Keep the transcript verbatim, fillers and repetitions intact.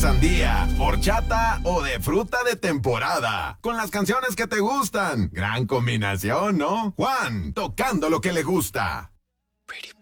sandía, horchata o de fruta de temporada. Con las canciones que te gustan. Gran combinación, ¿no? Juan, tocando lo que le gusta. Pretty